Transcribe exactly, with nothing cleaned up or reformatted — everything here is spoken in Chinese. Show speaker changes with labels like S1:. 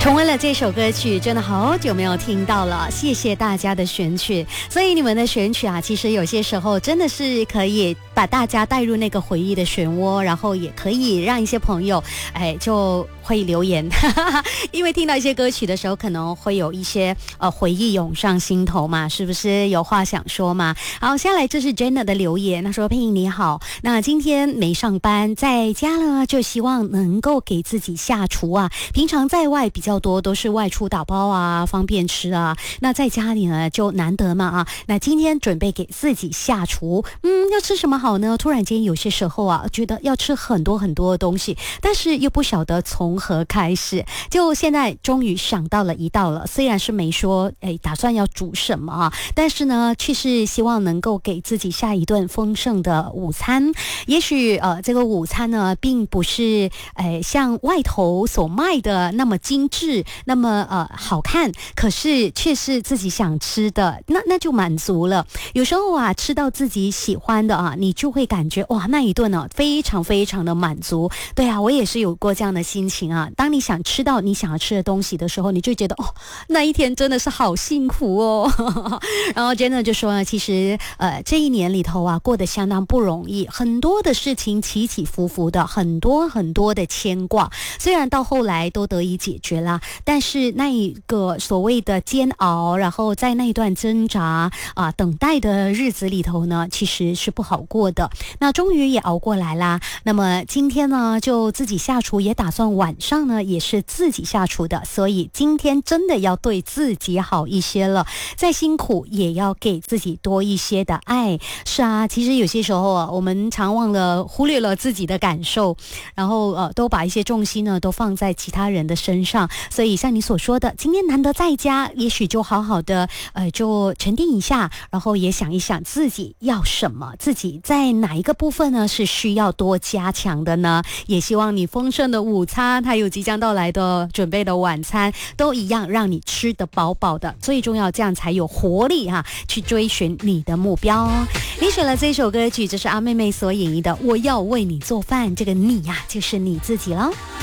S1: 重温了这首歌曲，真的好久没有听到了，谢谢大家的选曲。所以你们的选曲啊，其实有些时候真的是可以把大家带入那个回忆的漩涡，然后也可以让一些朋友哎就会留言因为听到一些歌曲的时候可能会有一些呃回忆涌上心头嘛，是不是有话想说嘛？好，下来这是 Jenna 的留言，他说：佩莹你好，那今天没上班，在家呢就希望能够给自己下厨啊，平常在外比较多都是外出打包啊，方便吃啊，那在家里呢就难得嘛啊，那今天准备给自己下厨，嗯，要吃什么好呢？突然间有些时候啊，觉得要吃很多很多的东西，但是又不晓得从何开始，就现在终于想到了一道了，虽然是没说哎打算要煮什么啊，但是呢却是希望能够给自己下一顿丰盛的午餐。也许呃这个午餐呢并不是哎像外头所卖的那么精致，那么呃好看，可是却是自己想吃的，那那就满足了。有时候啊吃到自己喜欢的啊，你就会感觉哇那一顿呢、啊、非常非常的满足。对啊，我也是有过这样的心情啊，当你想吃到你想要吃的东西的时候，你就觉得哦那一天真的是好幸福哦然后 Jenna 就说呢，其实呃这一年里头啊过得相当不容易，很多的事情起起伏伏的，很多很多的牵挂，虽然到后来都得以解决啦，但是那一个所谓的煎熬，然后在那一段挣扎啊等待的日子里头呢，其实是不好过的。那终于也熬过来啦，那么今天呢就自己下厨，也打算晚上呢也是自己下厨的，所以今天真的要对自己好一些了，再辛苦也要给自己多一些的爱。是啊，其实有些时候啊，我们常忘了忽略了自己的感受，然后呃都把一些重心呢都放在其他人的身上，所以像你所说的，今天难得在家，也许就好好的呃就沉淀一下，然后也想一想自己要什么，自己在哪一个部分呢是需要多加强的呢？也希望你丰盛的午餐还有即将到来的准备的晚餐都一样让你吃得饱饱的，最重要这样才有活力哈、啊，去追寻你的目标。你选了这首歌曲，这是阿妹妹所演绎的《我要为你做饭》，这个你呀、啊、就是你自己了。